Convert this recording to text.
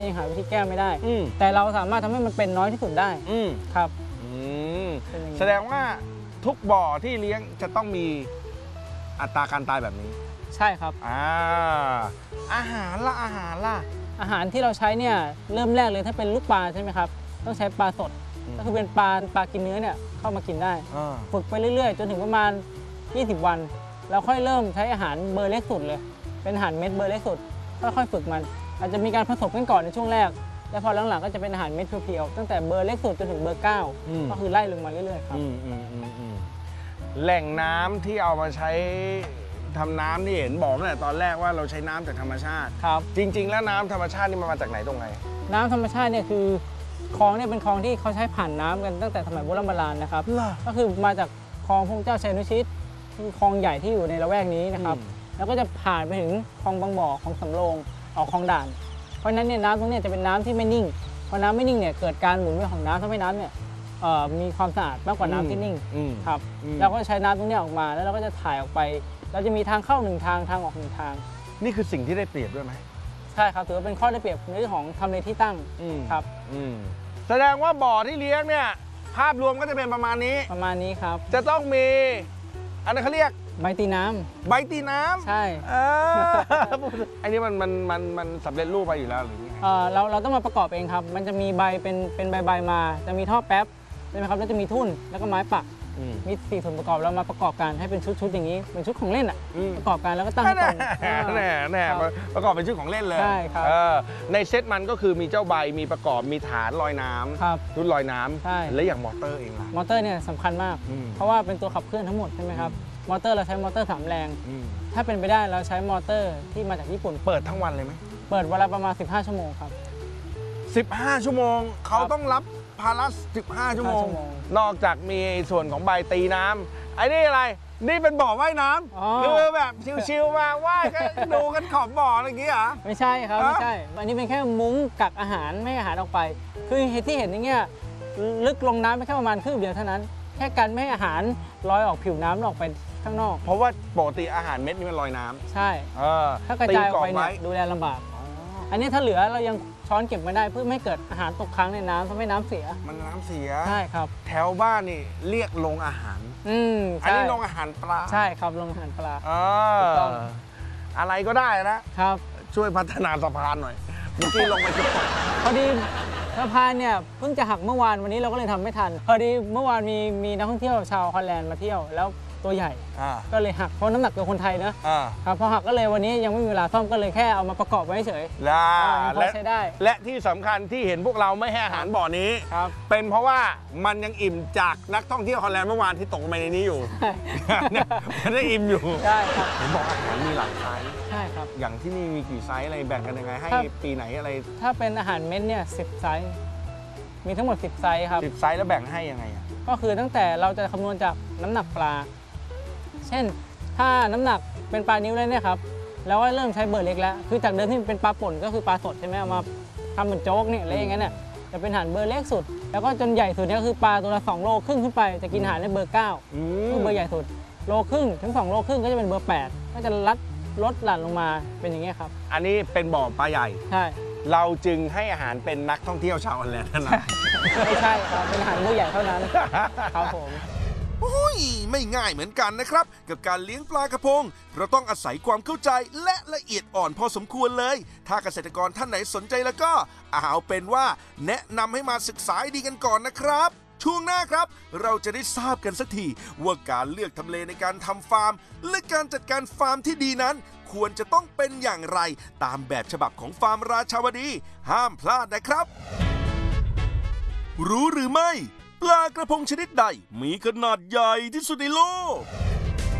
ยังหาวิธีแก้ไม่ได้แต่เราสามารถทำให้มันเป็นน้อยที่สุดได้ครับแสดงว่าทุกบ่อที่เลี้ยงจะต้องมีอัตราการตายแบบนี้ใช่ครับอาหารล่ะอาหารที่เราใช้เนี่ยเริ่มแรกเลยถ้าเป็นลูกปลาใช่ไหมครับต้องใช้ปลาสดก็คือเป็นปลากินเนื้อเนี่ยเข้ามากินได้ฝึกไปเรื่อยๆจนถึงประมาณ20 วันแล้วค่อยเริ่มใช้อาหารเบอร์เล็กสุดเลยเป็นอาหารเม็ดเบอร์เล็กสุดค่อยๆฝึกมันอาจจะมีการผสมกันก่อนในช่วงแรกแล้วพอหลังๆก็จะเป็นอาหารเม็ดเพียวๆตั้งแต่เบอร์เล็กสุดจนถึงเบอร์9ก็คือไล่ลงมาเรื่อยๆครับแหล่งน้ำที่เอามาใช้ทำน้ำที่เห็นบอกตั้งแต่ตอนแรกว่าเราใช้น้ำจากธรรมชาติครับจริงๆแล้วน้ำธรรมชาตินี่มันมาจากไหนตรงไหนน้ำธรรมชาติเนี่ยคือคลองเนี่ยเป็นคลองที่เขาใช้ผ่านน้ำกันตั้งแต่สมัยโบราณนะครับก็คือมาจากคลองพระเจ้าชัยนุชิตคือคลองใหญ่ที่อยู่ในละแวกนี้นะครับแล้วก็จะผ่านไปถึงคลองบางบ่อคลองสำโรงออกคลองด่านเพราะฉะนั้นเนี่ยน้ำตรงนี้จะเป็นน้ำที่ไม่นิ่งพอน้ำไม่นิ่งเนี่ยเกิดการหมุนเวียนของน้ำทำให้น้ำเนี่ยมีความสะอาดมากกว่าน้ำที่นิ่งครับเราก็ใช้น้ำตรงนี้ออกมาแล้วเราก็จะถ่ายออกไปเราจะมีทางเข้า1 ทางทางออก1 ทางนี่คือสิ่งที่ได้เปรียบด้วยไหมใช่ครับถือว่าเป็นข้อได้เปรียบในเรื่องของทำเลที่ตั้งครับแสดงว่าบ่อที่เลี้ยงเนี่ยภาพรวมก็จะเป็นประมาณนี้ครับจะต้องมีอันนั้นเขาเรียกใบตีน้ำใช่อันนี้มันสำเร็จรูปไปอยู่แล้วหรือยังไงเราต้องมาประกอบเองครับมันจะมีใบเป็นใบมาจะมีท่อแป๊บใช่ไหมครับแล้วจะมีทุ่นแล้วก็ไม้ปักมี4 ส่วนประกอบเรามาประกอบกันให้เป็นชุดอย่างนี้เป็นชุดของเล่นอ่ะประกอบกันแล้วก็ตั้งตรงแน่ประกอบเป็นชุดของเล่นเลยใช่ครับในเซตมันก็คือมีเจ้าใบมีประกอบมีฐานลอยน้ำชุดลอยน้ำและอย่างมอเตอร์เองล่ะมอเตอร์เนี่ยสำคัญมากเพราะว่าเป็นตัวขับเคลื่อนทั้งหมดใช่ไหมครับมอเตอร์เราใช้มอเตอร์3 แรงถ้าเป็นไปได้เราใช้มอเตอร์ที่มาจากญี่ปุ่นเปิดทั้งวันเลยไหมเปิดเวลาประมาณ15 ชั่วโมงครับ 15 ชั่วโมงเขาต้องรับภาระ15 ชั่วโมงนอกจากมีส่วนของใบตีน้ำไอ้นี่อะไรนี่เป็นบ่อว่ายน้ำคือแบบชิวๆมาว่ายก็ดูกันขอบบ่ออะไรอย่างงี้เหรอไม่ใช่ครับไม่ใช่อันนี้เป็นแค่มุ้งกักอาหารไม่ให้อาหารออกไปคือที่เห็นอย่างเงี้ยลึกลงน้ำไปแค่ประมาณครึ่งเดียวเท่านั้นแค่กันไม่ให้อาหารลอยออกผิวน้ำออกไปข้างนอกเพราะว่าปกติอาหารเม็ดนี่มันลอยน้ำใช่ถ้ากระจายออกไปเนี่ยดูแลลำบากอันนี้ถ้าเหลือเรายังช้อนเก็บมาได้เพื่อไม่ให้เกิดอาหารตกค้างในน้ำทำให้น้ำเสียมันน้ำเสียใช่ครับแถวบ้านนี่เรียกโรงอาหารอันนี้โรงอาหารปลาใช่ครับโรงอาหารปลาอะไรก็ได้นะครับช่วยพัฒนาสะพานหน่อยเมื่อกี้ลงไปจุดพอดีสะพานเนี่ยเพิ่งจะหักเมื่อวานวันนี้เราก็เลยทำไม่ทันพอดีเมื่อวานมีนักท่องเที่ยวชาวฮอลแลนด์มาเที่ยวแล้วตัวใหญ่ก็เลยหักเพราะน้ำหนักกับคนไทยนะครับพอหักก็เลยวันนี้ยังไม่มีเวลาซ่อมก็เลยแค่เอามาประกอบไว้เฉยและใช้ได้และที่สำคัญที่เห็นพวกเราไม่ให้อาหารบ่อนี้เป็นเพราะว่ามันยังอิ่มจากนักท่องเที่ยวฮอลแลนด์เมื่อวานที่ตกไปในนี้อยู่มันได้อิ่มอยู่ใช่ครับผมบอกอาหารมีหลายไซส์ใช่ครับอย่างที่นี่มีกี่ไซส์อะไรแบ่งกันยังไงให้ปีไหนอะไรถ้าเป็นอาหารเม็ดเนี่ย10 ไซส์มีทั้งหมด10 ไซส์ครับ 10 ไซส์แล้วแบ่งให้ยังไงก็คือตั้งแต่เราจะคำนวณจากน้ำหนักปลาเช่นถ้าน้ำหนักเป็นปลานิ้วเลยเนี่ยครับแล้วก็เริ่มใช้เบอร์เล็กแล้วคือจากเดิมที่เป็นปลาป่นก็คือปลาสดใช่ไหมเอามาทำเหมือนโจ๊กเนี่ยอะไรอย่างเงี้ยเนี่ยจะเป็นอาหารเบอร์เล็กสุดแล้วก็จนใหญ่สุดเนี่ยคือปลาตัวละ2 โลครึ่งขึ้นไปจะกินอาหารในเบอร์9คือเบอร์ใหญ่สุดโลครึ่งถึง2 โลครึ่งก็จะเป็นเบอร์8ก็จะลดหลั่นลงมาเป็นอย่างเงี้ยครับอันนี้เป็นบ่อปลาใหญ่ใช่เราจึงให้อาหารเป็นนักท่องเที่ยวชาวฮอลแลนด์เท่านั้นไม่ใช่ครับเป็นอาหารเบอร์ใหญ่เท่านั้นครับผมไม่ง่ายเหมือนกันนะครับกับการเลี้ยงปลากระพงเราต้องอาศัยความเข้าใจและละเอียดอ่อนพอสมควรเลยถ้าเกษตรกรท่านไหนสนใจแล้วก็เอาเป็นว่าแนะนำให้มาศึกษาดีกันก่อนนะครับช่วงหน้าครับเราจะได้ทราบกันสักทีว่าการเลือกทำเลในการทำฟาร์มและการจัดการฟาร์มที่ดีนั้นควรจะต้องเป็นอย่างไรตามแบบฉบับของฟาร์มราชาวดีห้ามพลาดนะครับรู้หรือไม่ปลากระพงชนิดใดมีขนาดใหญ่ที่สุดในโลก